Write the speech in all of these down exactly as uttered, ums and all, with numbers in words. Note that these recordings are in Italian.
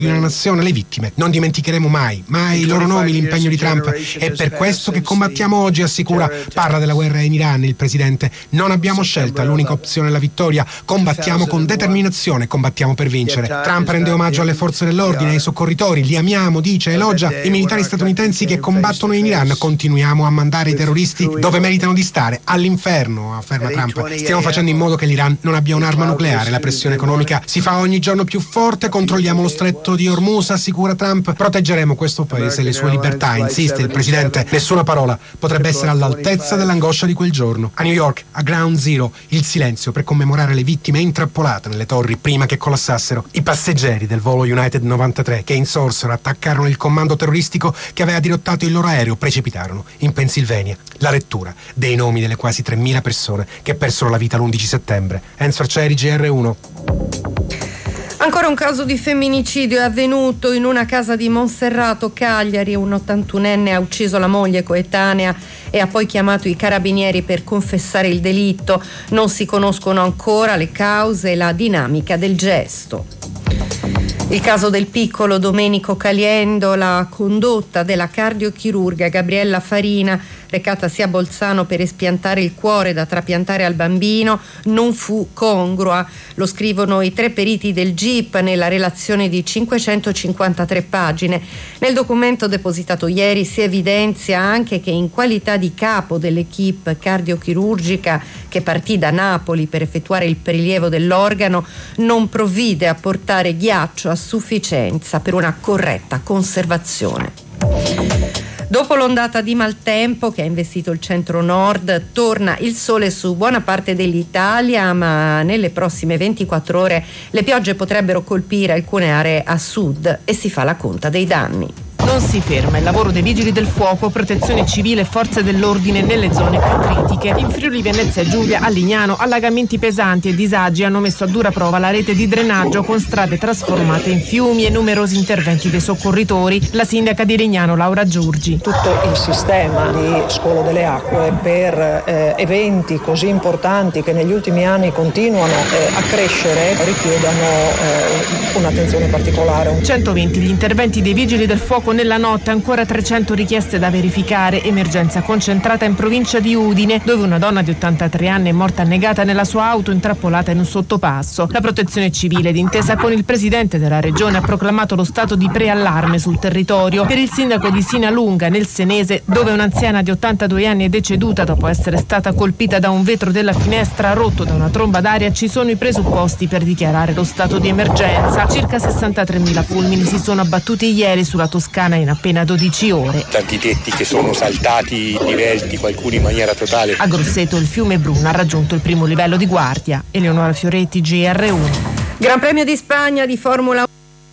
di una nazione, le vittime. Non dimenticheremo mai, mai i loro nomi, l'impegno di Trump. È per questo che combattiamo oggi, assicura. Parla della guerra in Iran il presidente. Non abbiamo scelta, l'unica opzione è la vittoria. Combattiamo con determinazione, combattiamo per vincere. Trump rende omaggio alle forze dell'ordine, ai soccorritori, li amiamo, dice, elogia i militari statunitensi che combattono in Iran. Continuiamo a mandare i terroristi dove meritano di stare, all'inferno, afferma Trump. Stiamo facendo in modo che l'Iran non abbia un'arma nucleare. La pressione economica si fa ogni giorno più forte, controlliamo lo stretto di Hormuz, assicura Trump. Proteggeremo questo paese e le sue libertà, insiste il presidente. Nessuna parola potrebbe essere all'altezza dell'angoscia di quel giorno. A New York, a Ground Zero, il silenzio per commemorare le vittime intrappolate nelle torri prima che collassassero. I passeggeri del volo United novantatré che insorsero, attaccarono il comando terroristico che aveva dirottato il loro aereo, precipitarono in Pennsylvania. La lettura dei nomi delle quasi tremila persone che persero la vita l'undici settembre. Enzo Arcieri, G R uno. Ancora un caso di femminicidio è avvenuto in una casa di Monserrato, Cagliari. Un ottantunenne ha ucciso la moglie coetanea e ha poi chiamato i carabinieri per confessare il delitto. Non si conoscono ancora le cause e la dinamica del gesto. Il caso del piccolo Domenico Caliendo, la condotta della cardiochirurga Gabriella Farina, recatasi a Bolzano per espiantare il cuore da trapiantare al bambino, non fu congrua. Lo scrivono i tre periti del G I P nella relazione di cinquecentocinquantatré pagine. Nel documento depositato ieri si evidenzia anche che in qualità di capo dell'equipe cardiochirurgica che partì da Napoli per effettuare il prelievo dell'organo non provvide a portare ghiaccio a sufficienza per una corretta conservazione. Dopo l'ondata di maltempo che ha investito il centro-nord, torna il sole su buona parte dell'Italia, ma nelle prossime ventiquattro ore le piogge potrebbero colpire alcune aree a sud e si fa la conta dei danni. Non si ferma il lavoro dei vigili del fuoco, protezione civile e forze dell'ordine nelle zone più critiche. In Friuli Venezia Giulia, a Lignano, allagamenti pesanti e disagi hanno messo a dura prova la rete di drenaggio con strade trasformate in fiumi e numerosi interventi dei soccorritori. La sindaca di Lignano, Laura Giurgi. Tutto il sistema di scolo delle acque per eh, eventi così importanti che negli ultimi anni continuano eh, a crescere richiedono eh, un'attenzione particolare. centoventi gli interventi dei vigili del fuoco nella notte, ancora trecento richieste da verificare. Emergenza concentrata in provincia di Udine, dove una donna di ottantatré anni è morta annegata nella sua auto intrappolata in un sottopasso. La protezione civile, d'intesa con il presidente della regione, ha proclamato lo stato di preallarme sul territorio. Per il sindaco di Sinalunga, nel Senese, dove un'anziana di ottantadue anni è deceduta dopo essere stata colpita da un vetro della finestra rotto da una tromba d'aria, ci sono i presupposti per dichiarare lo stato di emergenza. Circa sessantatremila fulmini si sono abbattuti ieri sulla Toscana in appena dodici ore. Tanti tetti che sono saltati, divelti, qualcuno in maniera totale. A Grosseto il fiume Bruna ha raggiunto il primo livello di guardia. Eleonora Fioretti, G R uno. Gran Premio di Spagna di Formula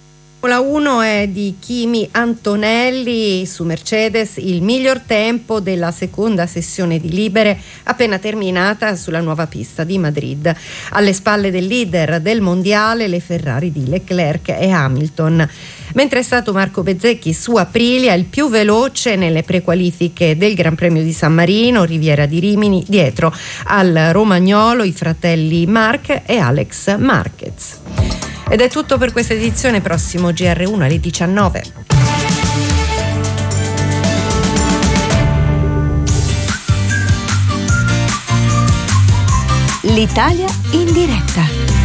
uno è di Kimi Antonelli su Mercedes, il miglior tempo della seconda sessione di libere appena terminata sulla nuova pista di Madrid. Alle spalle del leader del mondiale le Ferrari di Leclerc e Hamilton. Mentre è stato Marco Bezzecchi su Aprilia il più veloce nelle prequalifiche del Gran Premio di San Marino, Riviera di Rimini, dietro al romagnolo i fratelli Marc e Alex Marquez. Ed è tutto per questa edizione, prossimo G R uno alle diciannove. L'Italia in diretta.